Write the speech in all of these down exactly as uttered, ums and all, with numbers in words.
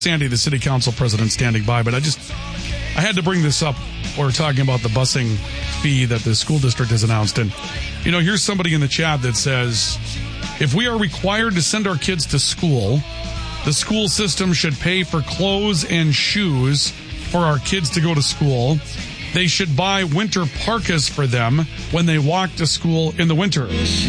Sandy, the city council president, standing by, but I just, I had to bring this up. We're talking about the busing fee that the school district has announced. And, you know, here's somebody in the chat that says, if we are required to send our kids to school, the school system should pay for clothes and shoes for our kids to go to school. They should buy winter parkas for them when they walk to school in the winter.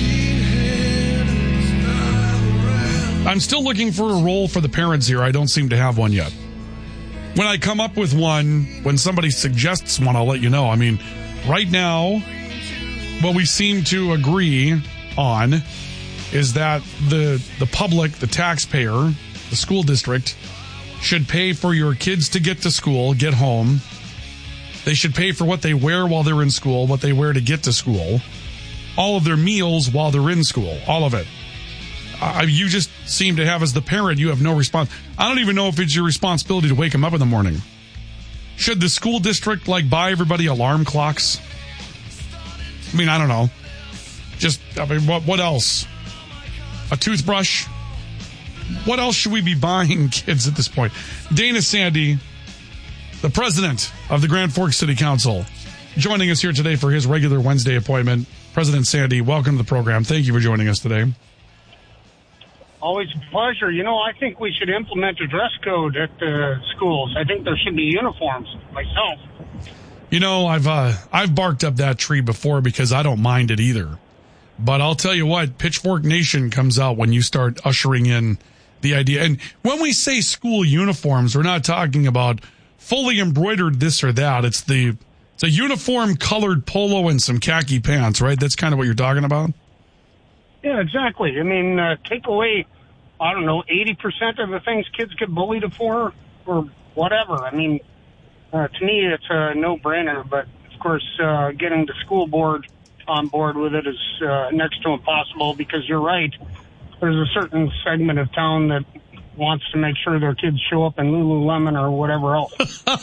I'm still looking for a role for the parents here. I don't seem to have one yet. When I come up with one, when somebody suggests one, I'll let you know. I mean, right now, what we seem to agree on is that the the public, the taxpayer, the school district, should pay for your kids to get to school, get home. They should pay for what they wear while they're in school, what they wear to get to school, all of their meals while they're in school, all of it. Uh, you just seem to have, as the parent, you have no response. I don't even know if it's your responsibility to wake them up in the morning. Should the school district, like, buy everybody alarm clocks? I mean, I don't know. Just, I mean, what, what else? A toothbrush? What else should we be buying kids at this point? Dana Sandy, the president of the Grand Forks City Council, joining us here today for his regular Wednesday appointment. President Sandy, welcome to the program. Thank you for joining us today. Always a pleasure. You know, I think we should implement a dress code at the schools. I think there should be uniforms, myself. You know, I've uh, I've barked up that tree before because I don't mind it either. But I'll tell you what, Pitchfork Nation comes out when you start ushering in the idea. And when we say school uniforms, we're not talking about fully embroidered this or that. It's the it's a uniform colored polo and some khaki pants, right? That's kind of what you're talking about? Yeah, exactly. I mean, uh, take away, I don't know, eighty percent of the things kids get bullied for or whatever. I mean, uh, to me, it's a no-brainer. But, of course, uh, getting the school board on board with it is uh, next to impossible because you're right. There's a certain segment of town that wants to make sure their kids show up in Lululemon or whatever else.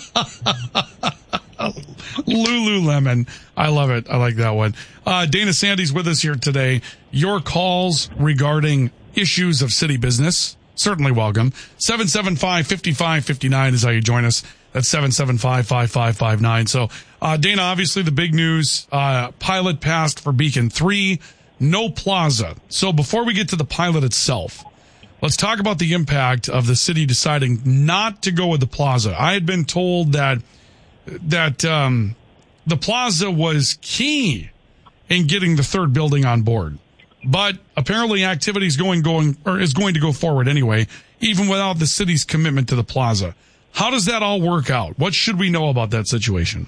Lululemon. I love it. I like that one. Uh, Dana Sandy's with us here today. Your calls regarding issues of city business, certainly welcome. seven seven five, five five five nine is how you join us. That's seven seven five, five five five nine. So, uh, Dana, obviously the big news, uh, pilot passed for Beacon three, no plaza. So before we get to the pilot itself, let's talk about the impact of the city deciding not to go with the plaza. I had been told that that um, the plaza was key in getting the third building on board. But apparently activity is going, going, or is going to go forward anyway, even without the city's commitment to the plaza. How does that all work out? What should we know about that situation?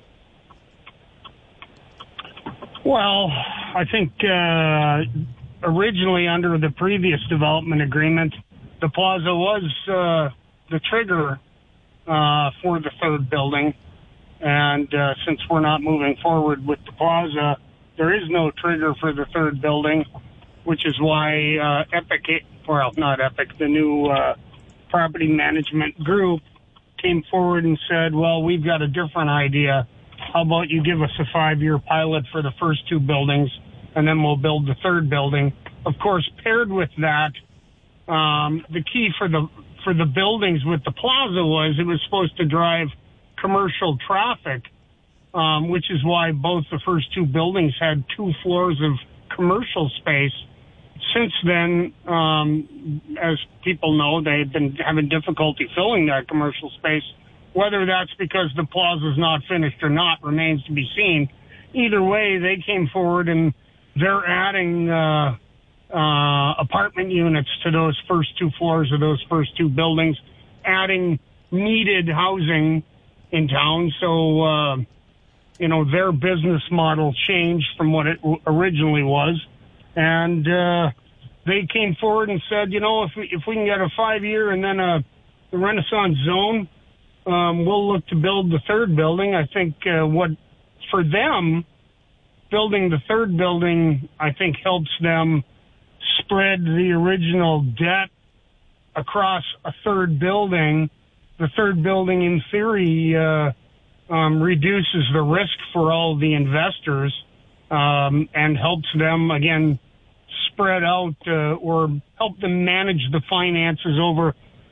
Well, I think uh, originally under the previous development agreement, the plaza was uh, the trigger uh, for the third building. And uh, since we're not moving forward with the plaza, there is no trigger for the third building, which is why uh, Epic, well, not Epic, the new uh, property management group came forward and said, well, we've got a different idea. How about you give us a five-year pilot for the first two buildings, and then we'll build the third building. Of course, paired with that, um, the key for the for the buildings with the plaza was it was supposed to drive commercial traffic, um, which is why both the first two buildings had two floors of commercial space. Since then, um, as people know, they've been having difficulty filling that commercial space. Whether that's because the plaza's not finished or not remains to be seen. Either way, they came forward and they're adding uh, uh, apartment units to those first two floors of those first two buildings, adding needed housing in town. So, uh, you know, their business model changed from what it originally was. And uh, they came forward and said, you know, if we, if we can get a five-year and then a, a Renaissance zone, um, we'll look to build the third building. I think uh, what, for them, building the third building, I think helps them spread the original debt across a third building. The third building, in theory, uh, um, reduces the risk for all the investors um, and helps them, again, spread out uh, or help them manage the finances over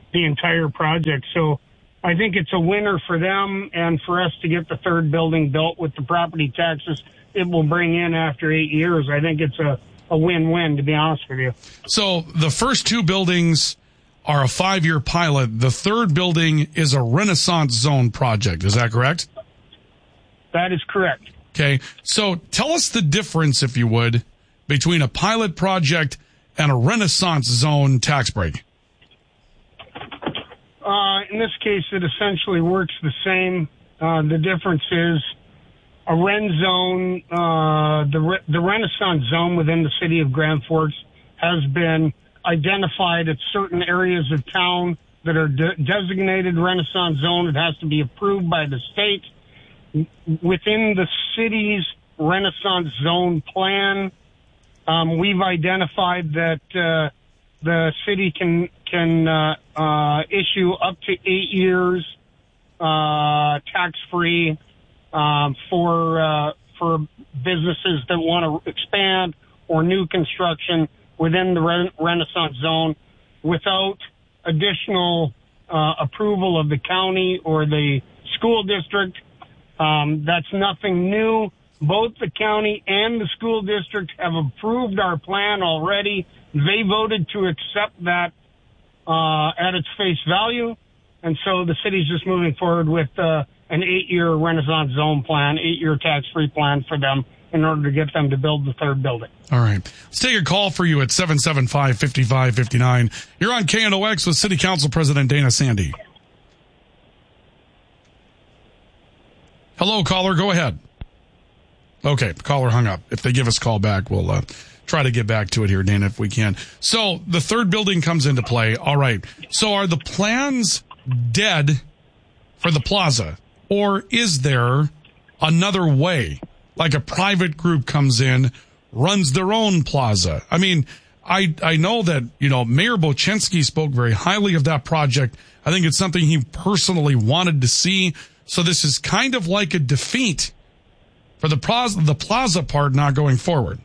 the entire project. So I think it's a winner for them and for us to get the third building built with the property taxes it will bring in after eight years. I think it's a, a win-win, to be honest with you. So the first two buildings are a five-year pilot. The third building is a Renaissance Zone project. Is that correct? That is correct. Okay. So tell us the difference, if you would, between a pilot project and a Renaissance Zone tax break. Uh, in this case, it essentially works the same. Uh, the difference is a Ren Zone, uh, the, Re- the Renaissance Zone within the city of Grand Forks has been identified at certain areas of town that are de- designated Renaissance Zone. It has to be approved by the state. Within the city's Renaissance Zone plan, um, we've identified that uh, the city can can uh, uh, issue up to eight years uh, tax-free um, for uh, for businesses that want to expand or new construction within the Re- Renaissance Zone without additional uh, approval of the county or the school district. Um, that's nothing new. Both the county and the school district have approved our plan already. They voted to accept that uh, at its face value. And so the city's just moving forward with uh, an eight-year Renaissance Zone plan, eight-year tax-free plan for them in order to get them to build the third building. All right. Let's take a call for you at seven seven five, five five five nine. You're on K N O X with City Council President Dana Sandy. Hello, caller. Go ahead. Okay, caller hung up. If they give us a call back, we'll uh, try to get back to it here, Dana, if we can. So the third building comes into play. All right. So are the plans dead for the plaza, or is there another way? Like a private group comes in, runs their own plaza. I mean, I I know that, you know, Mayor Bochensky spoke very highly of that project. I think it's something he personally wanted to see. So this is kind of like a defeat for the plaza, the plaza part not going forward.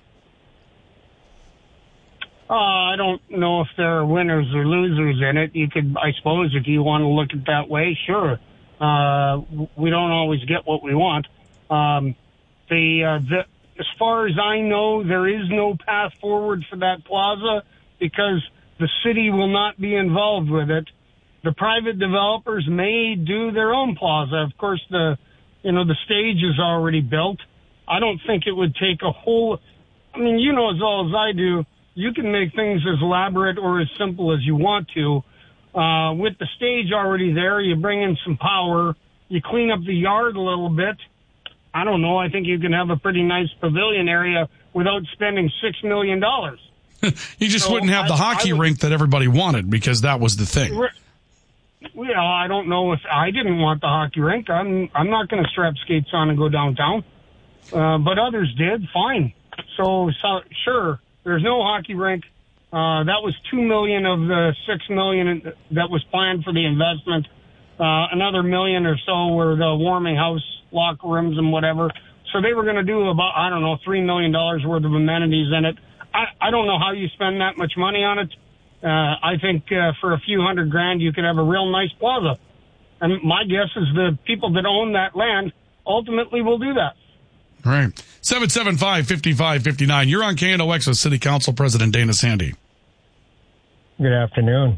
Uh, I don't know if there are winners or losers in it. You could, I suppose, if you want to look at it that way, sure. Uh, we don't always get what we want. Um, the, uh, the, as far as I know, there is no path forward for that plaza because the city will not be involved with it. The private developers may do their own plaza. Of course, the, you know, the stage is already built. I don't think it would take a whole, I mean, you know as well as I do, you can make things as elaborate or as simple as you want to. Uh, with the stage already there, you bring in some power, you clean up the yard a little bit. I don't know. I think you can have a pretty nice pavilion area without spending six million dollars. You just so wouldn't have the I, hockey I would, rink that everybody wanted because that was the thing. Well, I don't know if I didn't want the hockey rink. I'm I'm not going to strap skates on and go downtown. Uh, but others did. Fine. So, so sure, there's no hockey rink. Uh, that was two million of the six million that was planned for the investment. Uh, another million or so were the warming house, locker rooms, and whatever. So they were going to do about, I don't know, three million dollars worth of amenities in it. I, I don't know how you spend that much money on it. Uh, I think uh, for a few hundred grand, you could have a real nice plaza. And my guess is the people that own that land ultimately will do that. All right. seven seven five, five five five nine. You're on K N O X with City Council President Dana Sandy. Good afternoon.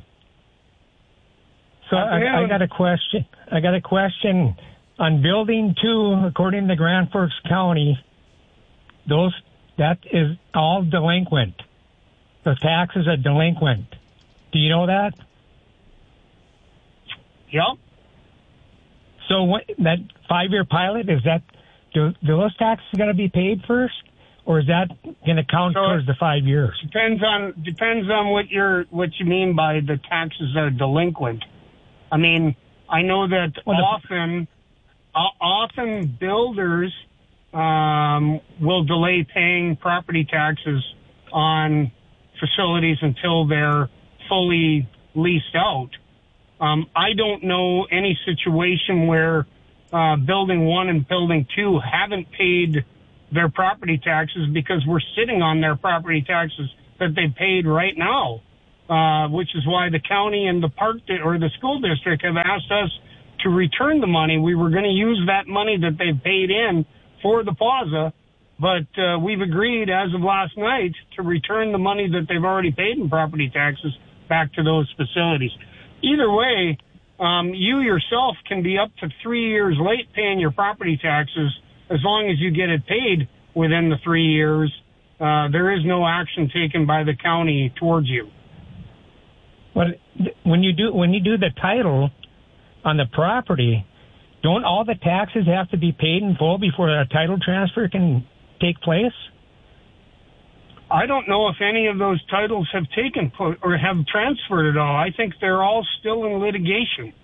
So I, I got a question. I got a question on building two, according to Grand Forks County. Those that is all delinquent. The taxes are delinquent. Do you know that? Yep. So what, that five-year pilot, is that, do, do those taxes going to be paid first? Or is that going to count so towards the five years? Depends on, depends on what you're, what you mean by the taxes are delinquent. I mean, I know that well, often, uh, often builders, um, will delay paying property taxes on facilities until they're fully leased out. Um, I don't know any situation where uh, building one and building two haven't paid their property taxes because we're sitting on their property taxes that they paid right now. Uh, uh, which is why the county and the park di- or the school district have asked us to return the money. We were going to use that money that they've paid in for the plaza, but uh, we've agreed as of last night to return the money that they've already paid in property taxes back to those facilities. Either way, um, you yourself can be up to three years late paying your property taxes as long as you get it paid within the three years. Uh, there is no action taken by the county towards you. Well, when you do when you do the title on the property, don't all the taxes have to be paid in full before a title transfer can take place? I don't know if any of those titles have taken po- or have transferred at all. I think they're all still in litigation.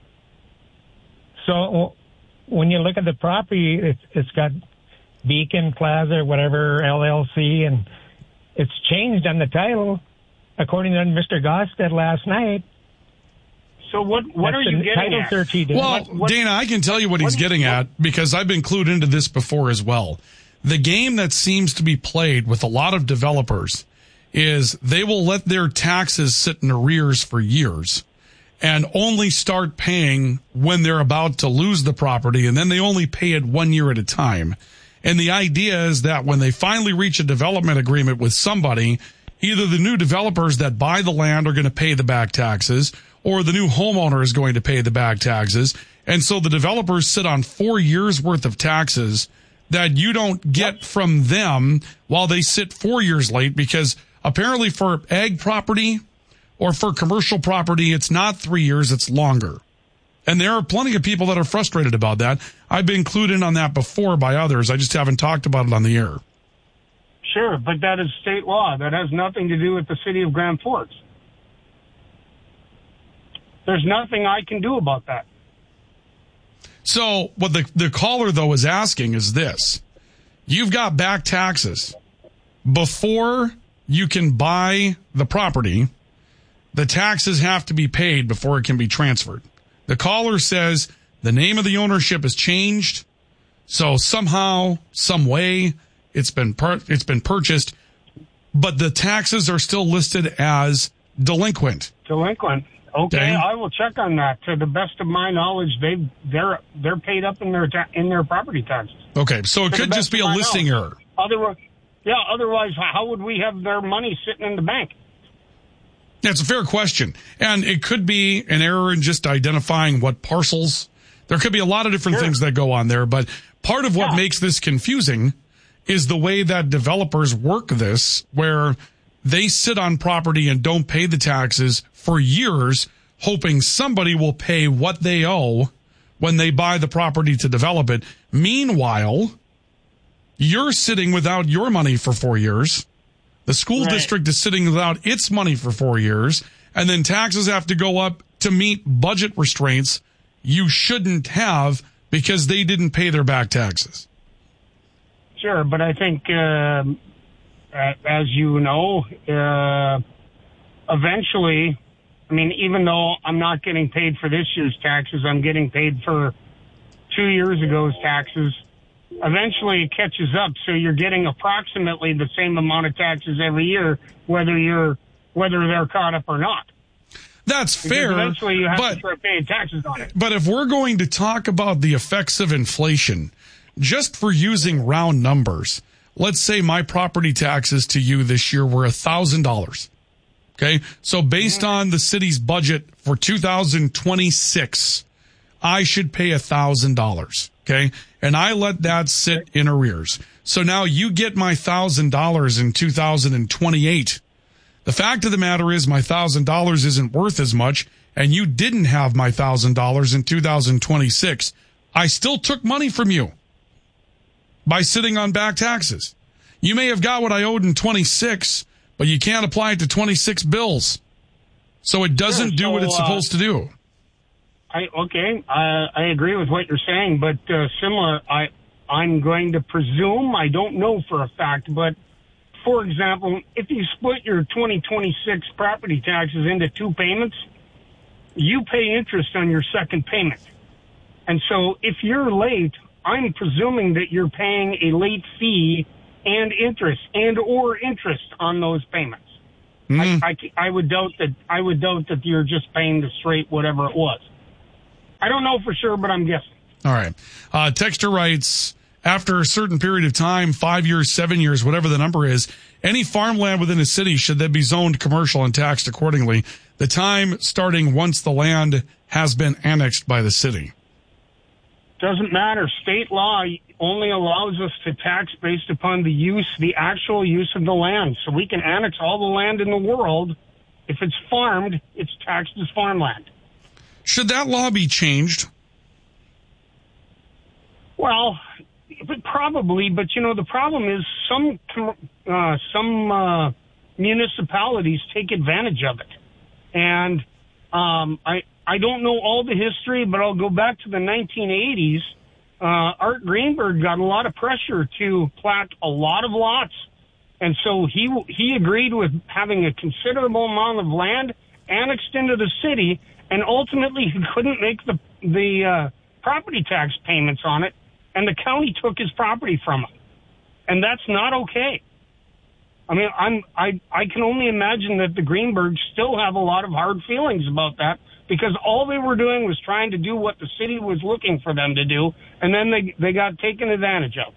So when you look at the property, it's, it's got Beacon Plaza, whatever, L L C, and it's changed on the title, according to Mister Gosted last night. So what, what are you getting at? Search he did. Well, What- what- Dana, I can tell you what he's what- getting what- at because I've been clued into this before as well. The game that seems to be played with a lot of developers is they will let their taxes sit in arrears for years and only start paying when they're about to lose the property, and then they only pay it one year at a time. And the idea is that when they finally reach a development agreement with somebody, either the new developers that buy the land are going to pay the back taxes, or the new homeowner is going to pay the back taxes. And so the developers sit on four years worth of taxes that you don't get from them while they sit four years late, because apparently for ag property or for commercial property, it's not three years, it's longer. And there are plenty of people that are frustrated about that. I've been clued in on that before by others. I just haven't talked about it on the air. Sure, but that is state law. That has nothing to do with the city of Grand Forks. There's nothing I can do about that. So what the, the caller, though, is asking is this. You've got back taxes. Before you can buy the property, the taxes have to be paid before it can be transferred. The caller says the name of the ownership has changed, so somehow, some way, it's been per- it's been purchased, but the taxes are still listed as delinquent. Delinquent. Okay, Okay. I will check on that. To the best of my knowledge, they they're they're paid up in their ta- in their property taxes. Okay, so it To the could best just be of a my listing knowledge. error. Otherwise, yeah. Otherwise, how would we have their money sitting in the bank? That's a fair question. And it could be an error in just identifying what parcels. There could be a lot of different Sure. things that go on there, but part of what Yeah. makes this confusing is the way that developers work this, where they sit on property and don't pay the taxes for years, hoping somebody will pay what they owe when they buy the property to develop it. Meanwhile, you're sitting without your money for four years. The school Right. district is sitting without its money for four years, and then taxes have to go up to meet budget restraints you shouldn't have because they didn't pay their back taxes. Sure, but I think, um, a- as you know, uh, eventually, I mean, even though I'm not getting paid for this year's taxes, I'm getting paid for two years ago's taxes. Eventually it catches up, so you're getting approximately the same amount of taxes every year, whether you're whether they're caught up or not. That's Because fair, eventually you have but to start paying taxes on it. But if we're going to talk about the effects of inflation, just for using round numbers, let's say my property taxes to you this year were one thousand dollars. Okay? So based on the city's budget for two thousand twenty-six, I should pay one thousand dollars. Okay? And I let that sit in arrears. So now you get my one thousand dollars in two thousand twenty-eight. The fact of the matter is my one thousand dollars isn't worth as much, and you didn't have my one thousand dollars in two thousand twenty-six. I still took money from you by sitting on back taxes. You may have got what I owed in twenty-six, but you can't apply it to twenty-six bills. So it doesn't Sure, do what so, it's uh, supposed to do. I okay, I I agree with what you're saying, but uh, similar. I I'm going to presume, I don't know for a fact, but for example, if you split your twenty twenty-six property taxes into two payments, you pay interest on your second payment, and so if you're late, I'm presuming that you're paying a late fee and interest and or interest on those payments. Mm. I, I, I would doubt that. I would doubt that you're just paying the straight whatever it was. I don't know for sure, but I'm guessing. All right. Uh, Texter writes, after a certain period of time, five years, seven years, whatever the number is, any farmland within a city should then be zoned commercial and taxed accordingly. The time starting once the land has been annexed by the city. Doesn't matter. State law only allows us to tax based upon the use, the actual use of the land. So we can annex all the land in the world. If it's farmed, it's taxed as farmland. Should that law be changed? Well, but probably, but you know, the problem is some uh, some uh, municipalities take advantage of it. And um, I I don't know all the history, but I'll go back to the nineteen eighties. Uh, Art Greenberg got a lot of pressure to plat a lot of lots. And so he he agreed with having a considerable amount of land annexed into the city, and ultimately he couldn't make the, the uh, property tax payments on it, and the county took his property from him. And that's not okay. I mean, I'm, I, I can only imagine that the Greenbergs still have a lot of hard feelings about that, because all they were doing was trying to do what the city was looking for them to do, and then they, they got taken advantage of.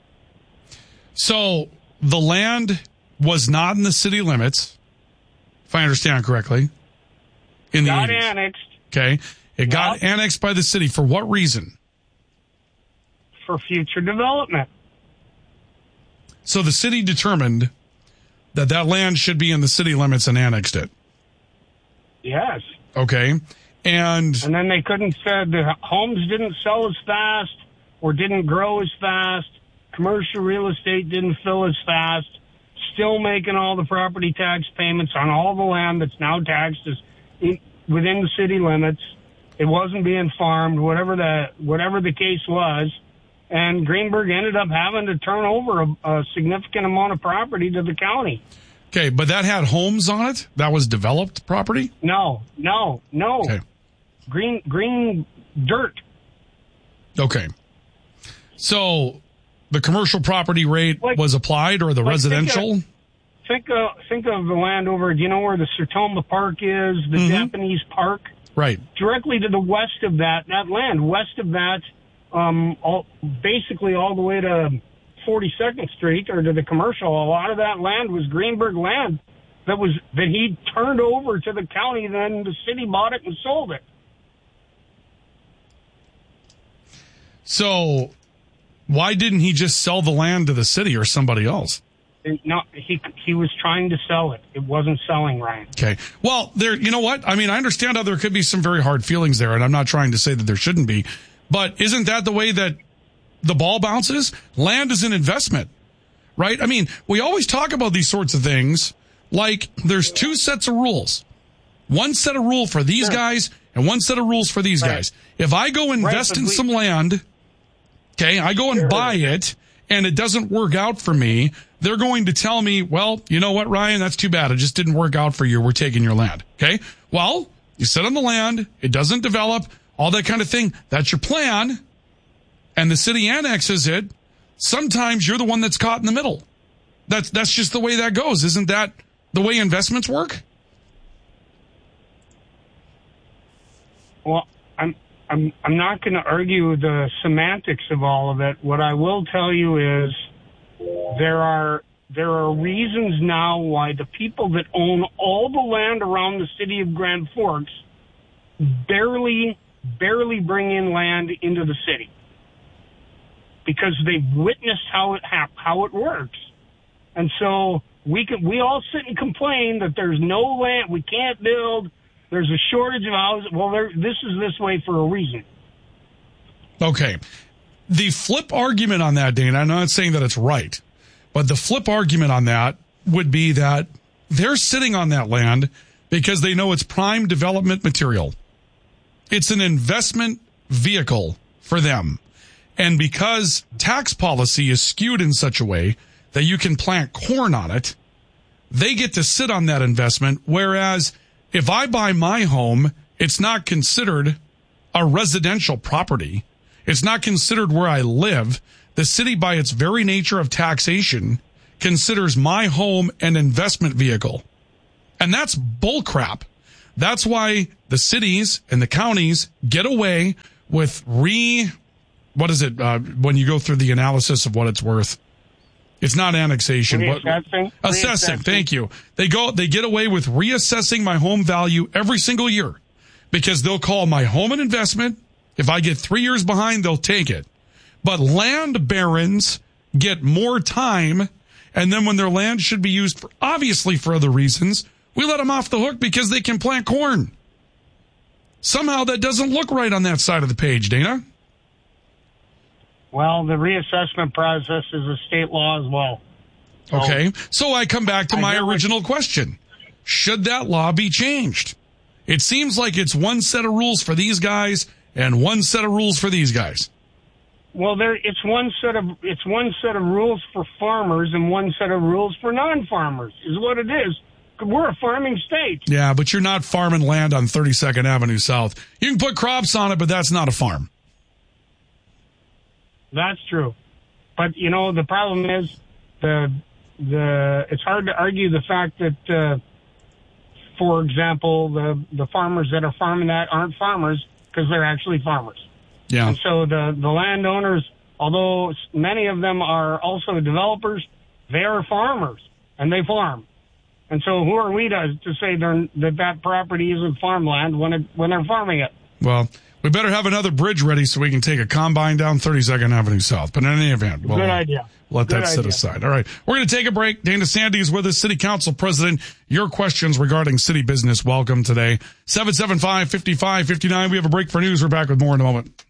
So the land was not in the city limits, if I understand correctly, in the got eighties. Annexed. Okay. It Yep. got annexed by the city. For what reason? For future development. So the city determined that that land should be in the city limits and annexed it. Yes. Okay. And And then they couldn't, uh, the homes didn't sell as fast or didn't grow as fast. Commercial real estate didn't fill as fast. Still making all the property tax payments on all the land that's now taxed as in, within the city limits. It wasn't being farmed, whatever the whatever the case was. And Greenberg ended up having to turn over a, a significant amount of property to the county. okay, but that had homes on it? That was developed property? No, no, no. Okay. Green green dirt. Okay. So the commercial property rate Like- was applied, or the like residential? Think of, think of the land over, do you know where the Sertoma Park is, the Mhm. Japanese Park? Right. Directly to the west of that, that land, west of that, um, all, basically all the way to forty-second Street or to the commercial, a lot of that land was Greenberg land that was, that he turned over to the county, then the city bought it and sold it. So why didn't he just sell the land to the city or somebody else? And no, he, he was trying to sell it. It wasn't selling, Ryan. Okay. Well, there, you know what? I mean, I understand how there could be some very hard feelings there, and I'm not trying to say that there shouldn't be, but isn't that the way that the ball bounces? Land is an investment, right? I mean, we always talk about these sorts of things like there's two sets of rules. One set of rule for these Sure. guys and one set of rules for these Right. guys. If I go invest but in we- some land, okay, I go and Sure. buy it, and it doesn't work out for me, they're going to tell me, well, you know what, Ryan, that's too bad. It just didn't work out for you. We're taking your land. Okay. Well, you sit on the land. It doesn't develop, all that kind of thing. That's your plan. And the city annexes it. Sometimes you're the one that's caught in the middle. That's, that's just the way that goes. Isn't that the way investments work? Well, I'm I'm I'm not going to argue the semantics of all of it. What I will tell you is there are there are reasons now why the people that own all the land around the city of Grand Forks barely barely bring in land into the city, because they've witnessed how it hap- how it works. And so we can we all sit and complain that there's no land, we can't build, there's a shortage of houses. Well, there, this is this way for a reason. Okay. The flip argument on that, Dana, I'm not saying that it's right, but the flip argument on that would be that they're sitting on that land because they know it's prime development material. It's an investment vehicle for them. And because tax policy is skewed in such a way that you can plant corn on it, they get to sit on that investment. Whereas if I buy my home, it's not considered a residential property. It's not considered where I live. The city, by its very nature of taxation, considers my home an investment vehicle. And that's bullcrap. That's why the cities and the counties get away with re, what is it, uh, when you go through the analysis of what it's worth? It's not annexation. Reassessing. But assessing, thank you. They go, they get away with reassessing my home value every single year because they'll call my home an investment. If I get three years behind, they'll take it. But land barons get more time, and then when their land should be used for, obviously for other reasons, we let them off the hook because they can plant corn. Somehow that doesn't look right on that side of the page, Dana. Well, the reassessment process is a state law as well. So okay, so I come back to I my know original question. Should that law be changed? It seems like it's one set of rules for these guys and one set of rules for these guys. Well, there it's one set of it's one set of rules for farmers and one set of rules for non-farmers is what it is. We're a farming state. Yeah, but you're not farming land on thirty-second Avenue South. You can put crops on it, but that's not a farm. That's true. But, you know, the problem is the the it's hard to argue the fact that, uh, for example, the, the farmers that are farming that aren't farmers because they're actually farmers. Yeah. And so the, the landowners, although many of them are also developers, they are farmers and they farm. And so who are we to, to say they're, that that property isn't farmland when it, when they're farming it? Well, we better have another bridge ready so we can take a combine down thirty-second Avenue South. But in any event, we'll Good idea. let Good that sit idea. aside. All right. We're going to take a break. Dana Sandy is with us, City Council President. Your questions regarding city business, welcome today. seven seven five, five five five nine. We have a break for news. We're back with more in a moment.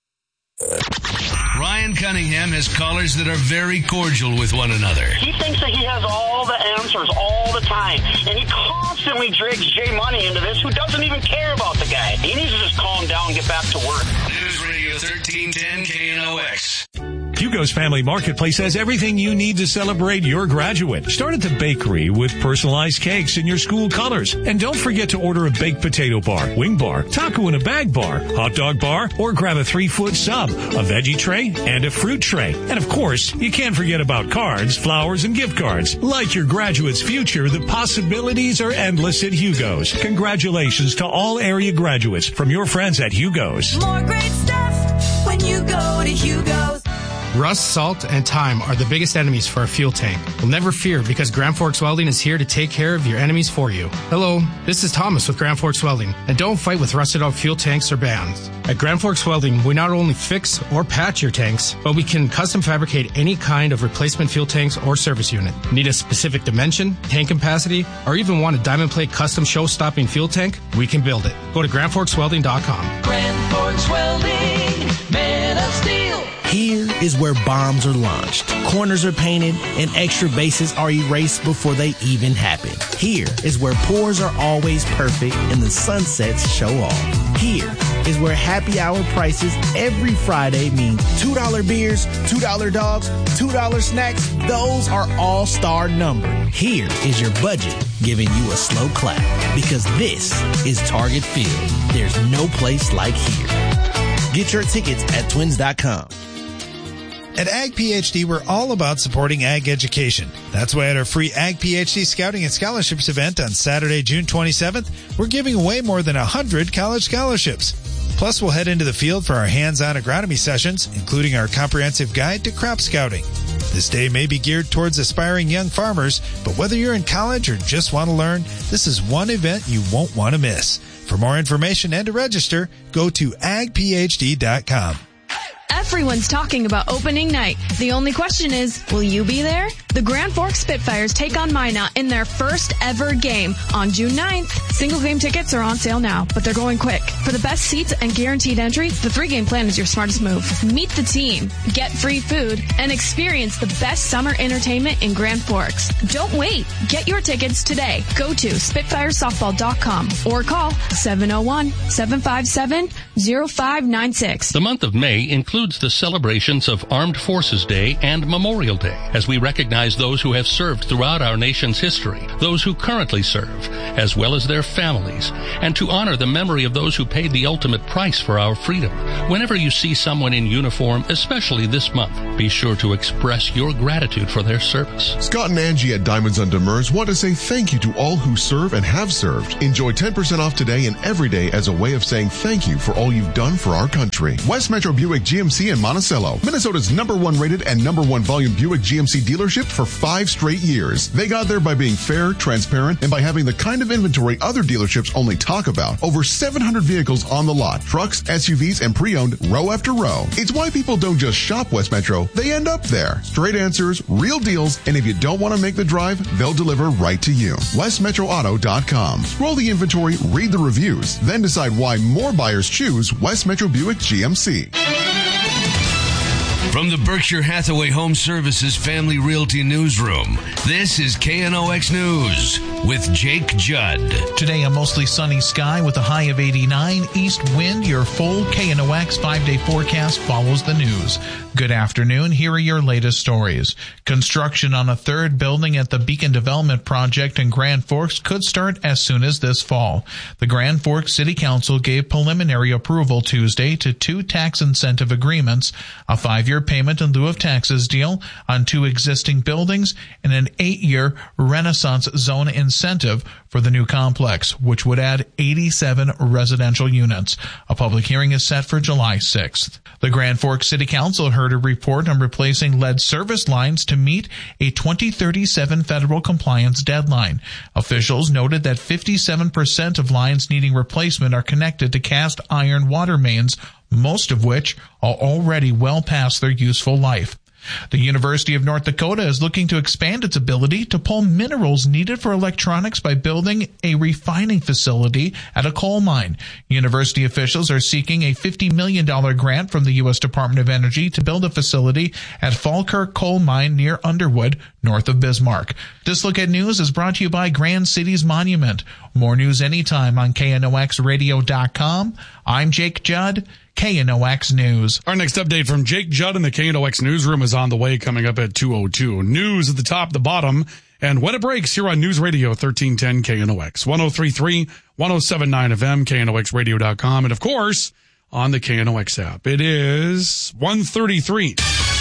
Ryan Cunningham has callers that are very cordial with one another. He thinks that he has all the answers all the time, and he constantly drags Jay Money into this, who doesn't even care about the guy. He needs to just calm down and get back to work. News Radio thirteen ten K N O X. Hugo's Family Marketplace has everything you need to celebrate your graduate. Start at the bakery with personalized cakes in your school colors. And don't forget to order a baked potato bar, wing bar, taco in a bag bar, hot dog bar, or grab a three-foot sub, a veggie tray, and a fruit tray. And of course, you can't forget about cards, flowers, and gift cards. Like your graduate's future, the possibilities are endless at Hugo's. Congratulations to all area graduates from your friends at Hugo's. More great stuff when you go to Hugo's. Rust, salt, and time are the biggest enemies for a fuel tank. Well, never fear, because Grand Forks Welding is here to take care of your enemies for you. Hello, this is Thomas with Grand Forks Welding, and don't fight with rusted out fuel tanks or bands. At Grand Forks Welding, we not only fix or patch your tanks, but we can custom fabricate any kind of replacement fuel tanks or service unit. Need a specific dimension, tank capacity, or even want a diamond plate custom show-stopping fuel tank? We can build it. Go to grand forks welding dot com. Grand Forks Welding, man of steel. Here is where bombs are launched, corners are painted, and extra bases are erased before they even happen. Here is where pours are always perfect and the sunsets show off. Here is where happy hour prices every Friday mean two dollar beers, two dollar dogs, two dollar snacks. Those are all-star numbered. Here is your budget giving you a slow clap, because this is Target Field. There's no place like here. Get your tickets at twins dot com. At Ag PhD, we're all about supporting ag education. That's why at our free Ag PhD Scouting and Scholarships event on Saturday, June twenty-seventh, we're giving away more than one hundred college scholarships. Plus, we'll head into the field for our hands-on agronomy sessions, including our comprehensive guide to crop scouting. This day may be geared towards aspiring young farmers, but whether you're in college or just want to learn, this is one event you won't want to miss. For more information and to register, go to ag p h d dot com. Everyone's talking about opening night. The only question is, will you be there? The Grand Forks Spitfires take on Minot in their first ever game on June ninth. Single game tickets are on sale now, but they're going quick. For the best seats and guaranteed entry, the three-game plan is your smartest move. Meet the team, get free food, and experience the best summer entertainment in Grand Forks. Don't wait. Get your tickets today. Go to spitfire softball dot com or call seven oh one, seven five seven, oh five nine six. The month of May includes the celebrations of Armed Forces Day and Memorial Day, as we recognize recognize those who have served throughout our nation's history, those who currently serve, as well as their families, and to honor the memory of those who paid the ultimate price for our freedom. Whenever you see someone in uniform, especially this month, be sure to express your gratitude for their service. Scott and Angie at Diamonds on Demers want to say thank you to all who serve and have served. Enjoy ten percent off today and every day as a way of saying thank you for all you've done for our country. West Metro Buick G M C in Monticello, Minnesota's number one rated and number one volume Buick G M C dealership for five straight years. They got there by being fair, transparent, and by having the kind of inventory other dealerships only talk about. Over seven hundred vehicles on the lot, trucks, S U Vs, and pre-owned row after row. It's why people don't just shop West Metro, they end up there. Straight answers, real deals, and if you don't want to make the drive, they'll deliver right to you. west metro auto dot com. Scroll the inventory, read the reviews, then decide why more buyers choose West Metro Buick G M C. From the Berkshire Hathaway Home Services Family Realty Newsroom, this is K N O X News with Jake Judd. Today, a mostly sunny sky with a high of eighty-nine. East wind, your full K N O X five-day forecast follows the news. Good afternoon. Here are your latest stories. Construction on a third building at the Beacon Development Project in Grand Forks could start as soon as this fall. The Grand Forks City Council gave preliminary approval Tuesday to two tax incentive agreements, a five-year payment in lieu of taxes deal on two existing buildings, and an eight-year Renaissance Zone incentive for the new complex, which would add eighty-seven residential units. A public hearing is set for July sixth. The Grand Forks City Council heard a report on replacing lead service lines to meet a twenty thirty-seven federal compliance deadline. Officials noted that fifty-seven percent of lines needing replacement are connected to cast iron water mains, most of which are already well past their useful life. The University of North Dakota is looking to expand its ability to pull minerals needed for electronics by building a refining facility at a coal mine. University officials are seeking a fifty million dollars grant from the U S Department of Energy to build a facility at Falkirk Coal Mine near Underwood, north of Bismarck. This Look at News is brought to you by Grand Cities Monument. More news anytime on K N O X radio dot com. I'm Jake Judd. K N O X News. Our next update from Jake Judd in the K N O X Newsroom is on the way, coming up at two oh two. News at the top, the bottom, and when it breaks here on News Radio thirteen ten K N O X. one oh three point three, one oh seven point nine F M, K N O X radio dot com, and of course, on the K N O X app. It is one thirty-three.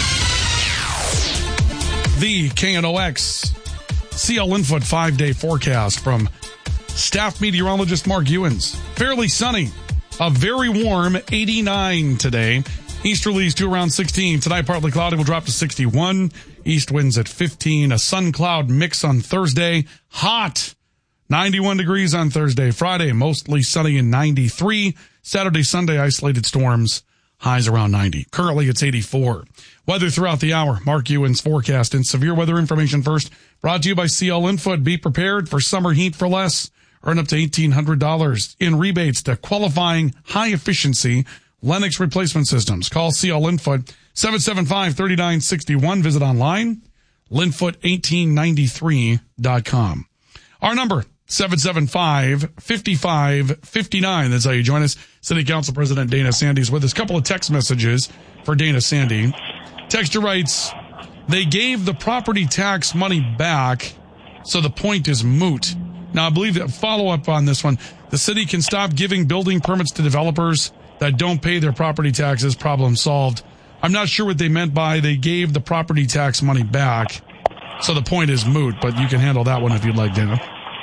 The K N O X C L Infoot five-day forecast from staff meteorologist Mark Ewens. Fairly sunny. A very warm eighty-nine today. Easterlies to around sixteen. Tonight, partly cloudy, will drop to sixty-one. East winds at fifteen. A sun-cloud mix on Thursday. Hot. ninety-one degrees on Thursday. Friday, mostly sunny and ninety-three. Saturday, Sunday, isolated storms. Highs around ninety. Currently, it's eighty-four. Weather throughout the hour. Mark Ewens forecast and severe weather information first. Brought to you by C L Infoot. Be prepared for summer heat for less. Earn up to eighteen hundred dollars in rebates to qualifying high-efficiency Lennox replacement systems. Call C L Infoot, seven seven five, three nine six one. Visit online, linfoot eighteen ninety-three dot com. Our number, seven seven five, five five five nine. That's how you join us. City Council President Dana Sandy is with us. A couple of text messages for Dana Sandy. Texter writes, they gave the property tax money back, so the point is moot. Now, I believe that follow-up on this one, the city can stop giving building permits to developers that don't pay their property taxes. Problem solved. I'm not sure what they meant by they gave the property tax money back, so the point is moot, but you can handle that one if you'd like, Dana.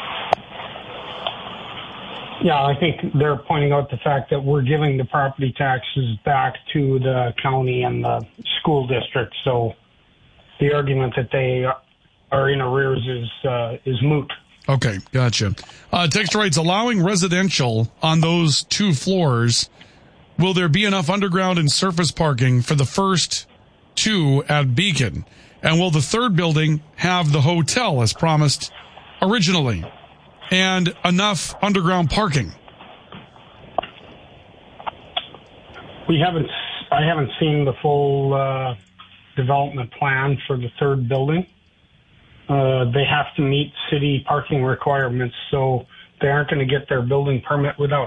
Yeah, I think they're pointing out the fact that we're giving the property taxes back to the county and the school district, so the argument that they are in arrears is uh, is moot. Okay, gotcha. Uh, text writes, allowing residential on those two floors, will there be enough underground and surface parking for the first two at Beacon? And will the third building have the hotel as promised originally? And enough underground parking? We haven't, I haven't seen the full uh, development plan for the third building. Uh, they have to meet city parking requirements, so they aren't going to get their building permit without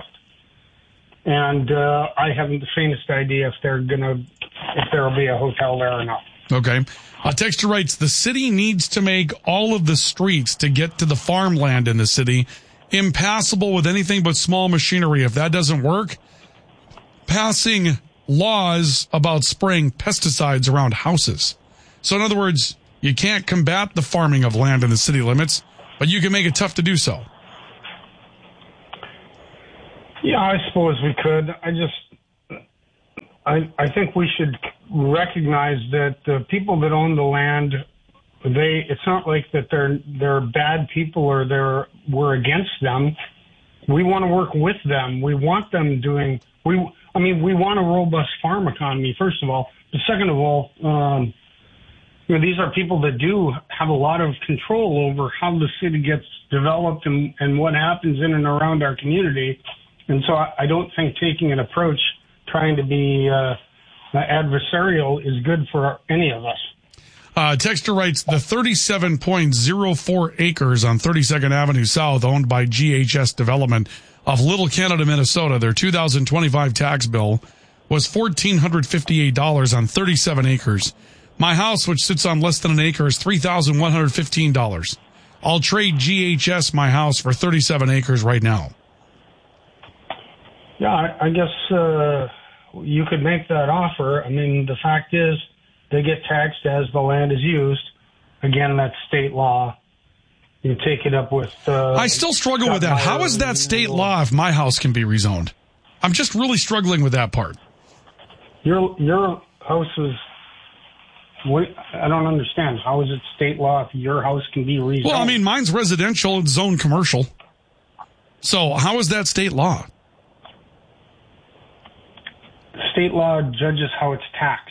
it. And uh, I haven't the faintest idea if they're going to, if there will be a hotel there or not. Okay. A texter writes, the city needs to make all of the streets to get to the farmland in the city impassable with anything but small machinery. If that doesn't work, passing laws about spraying pesticides around houses. So in other words, you can't combat the farming of land in the city limits, but you can make it tough to do so. Yeah, I suppose we could. I just, I, I think we should recognize that the people that own the land, they, it's not like that they're, they're bad people or they're, we're against them. We want to work with them. We want them doing, we, I mean, we want a robust farm economy, first of all. But second of all, um, you know, these are people that do have a lot of control over how the city gets developed and, and what happens in and around our community. And so I, I don't think taking an approach trying to be uh, adversarial is good for any of us. Uh, Texter writes, the thirty-seven point zero four acres on thirty-second Avenue South owned by G H S Development of Little Canada, Minnesota, their two thousand twenty-five tax bill was one thousand four hundred fifty-eight dollars on thirty-seven acres. My house, which sits on less than an acre, is three thousand one hundred fifteen dollars. I'll trade G H S my house for thirty-seven acres right now. Yeah, I, I guess uh, you could make that offer. I mean, the fact is they get taxed as the land is used. Again, that's state law. You take it up with... Uh, I still struggle with that. How is that state law if my house can be rezoned? I'm just really struggling with that part. Your your house is... What, I don't understand. How is it state law if your house can be rezoned? Well, I mean, mine's residential. It's zoned commercial. So how is that state law? State law judges how it's taxed.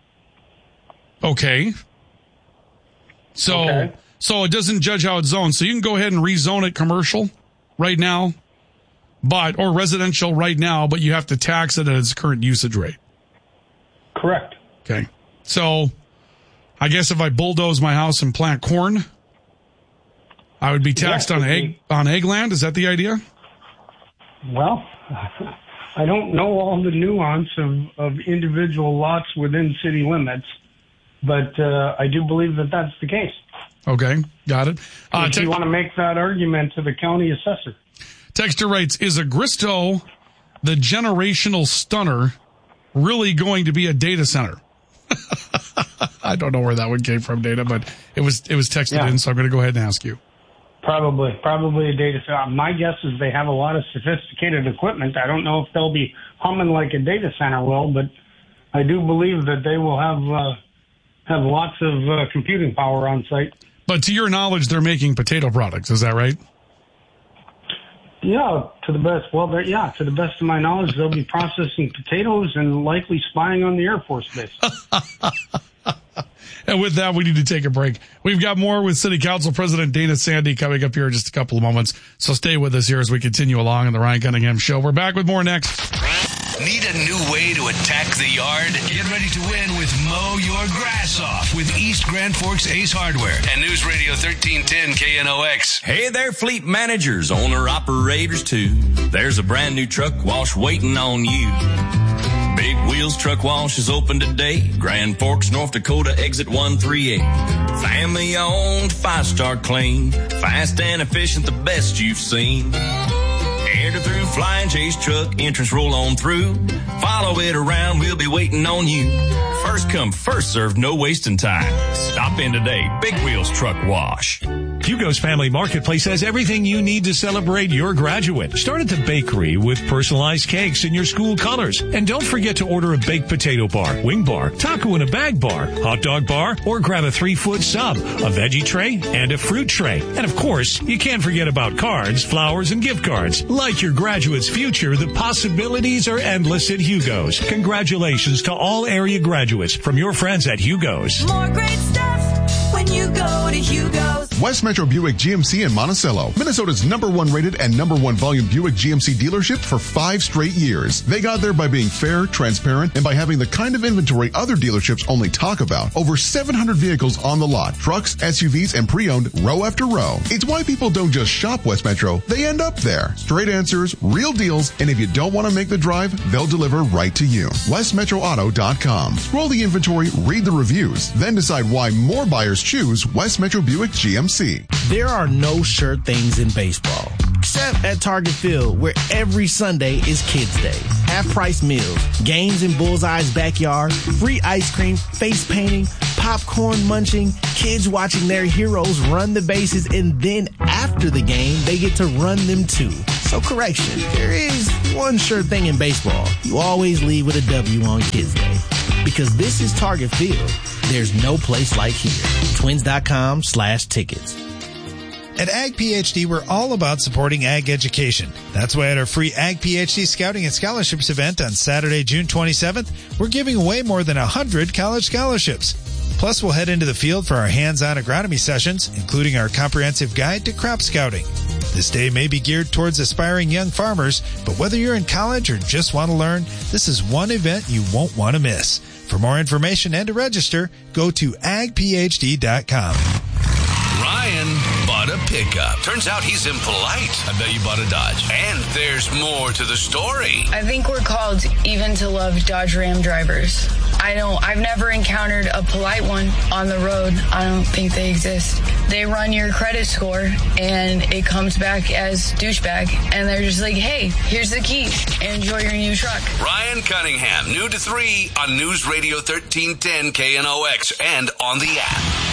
Okay. So, okay. so it doesn't judge how it's zoned. So you can go ahead and rezone it commercial right now, but, or residential right now, but you have to tax it at its current usage rate. Correct. Okay. So I guess if I bulldoze my house and plant corn, I would be taxed yeah, on egg, be. on egg land. Is that the idea? Well, I don't know all the nuance of, of individual lots within city limits, but uh, I do believe that that's the case. Okay, got it. Uh, if you te- want to make that argument to the county assessor. Texter writes, is Agristo, the generational stunner, really going to be a data center? I don't know where that one came from, Dana, but it was it was texted yeah. in, so I'm going to go ahead and ask you. Probably, probably a data center. My guess is they have a lot of sophisticated equipment. I don't know if they'll be humming like a data center will, but I do believe that they will have uh, have lots of uh, computing power on site. But to your knowledge, they're making potato products. Is that right? Yeah, to the best. Well, yeah, to the best of my knowledge, they'll be processing potatoes and likely spying on the Air Force Base. And with that, we need to take a break. We've got more with City Council President Dana Sandy coming up here in just a couple of moments. So stay with us here as we continue along in the Ryan Cunningham Show. We're back with more next. Need a new way to attack the yard? Get ready to win with Mow Your Grass Off with East Grand Forks Ace Hardware and News Radio thirteen ten K N O X. Hey there, fleet managers, owner-operators too. There's a brand new truck wash waiting on you. Big Wheels Truck Wash is open today. Grand Forks, North Dakota, exit one thirty-eight. Family owned, five-star clean. Fast and efficient, the best you've seen. Enter through Flying Chase truck, entrance roll on through. Follow it around, we'll be waiting on you. First come, first served, no wasting time. Stop in today, Big Wheels Truck Wash. Hugo's Family Marketplace has everything you need to celebrate your graduate. Start at the bakery with personalized cakes in your school colors. And don't forget to order a baked potato bar, wing bar, taco in a bag bar, hot dog bar, or grab a three-foot sub, a veggie tray, and a fruit tray. And of course, you can't forget about cards, flowers, and gift cards. Like your graduate's future, the possibilities are endless at Hugo's. Congratulations to all area graduates from your friends at Hugo's. More great stuff when you go to Hugo's. West Metro Buick G M C in Monticello, Minnesota's number one rated and number one volume Buick G M C dealership for five straight years. They got there by being fair, transparent, and by having the kind of inventory other dealerships only talk about. Over seven hundred vehicles on the lot, trucks, S U Vs, and pre-owned row after row. It's why people don't just shop West Metro, they end up there. Straight answers, real deals, and if you don't want to make the drive, they'll deliver right to you. west metro auto dot com. Scroll the inventory, read the reviews, then decide why more buyers choose West Metro Buick G M C. There are no sure things in baseball, except at Target Field, where every Sunday is Kids Day. Half-price meals, games in Bullseye's backyard, free ice cream, face painting, popcorn munching, kids watching their heroes run the bases, and then after the game, they get to run them too. So correction, there is one sure thing in baseball. You always leave with a W on Kids Day. Because this is Target Field, there's no place like here. Twins.com slash tickets. At Ag PhD, we're all about supporting ag education. That's why at our free Ag PhD Scouting and Scholarships event on Saturday, June twenty-seventh, we're giving away more than one hundred college scholarships. Plus, we'll head into the field for our hands-on agronomy sessions, including our comprehensive guide to crop scouting. This day may be geared towards aspiring young farmers, but whether you're in college or just want to learn, this is one event you won't want to miss. For more information and to register, go to ag p h d dot com. Ryan bought a pickup. Turns out he's impolite. I bet you bought a Dodge. And there's more to the story. I think we're called even to love Dodge Ram drivers. I don't, I've never encountered a polite one on the road. I don't think they exist. They run your credit score and it comes back as douchebag. And they're just like, hey, here's the key. Enjoy your new truck. Ryan Cunningham, new to three on News Radio thirteen ten K N O X and on the app.